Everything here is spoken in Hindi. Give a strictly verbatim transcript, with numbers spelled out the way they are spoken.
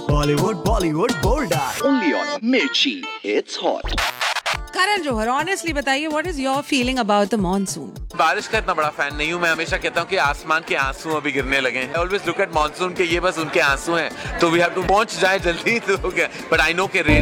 Bollywood, Bollywood, bold Only on Mirchi. It's hot. Karan Johar, honestly बताइए, what is your feeling about the monsoon? बारिश का इतना बड़ा फैन नहीं हूँ मैं। हमेशा कहता हूँ कि आसमान के आंसू अभी गिरने लगे हैं। ऑलवेज लुक एट मॉनसून के ये बस उनके आंसू हैं, तो वी हैव टू पहुंच जाए जल्दी तो हो गया। बट आई नो के रेन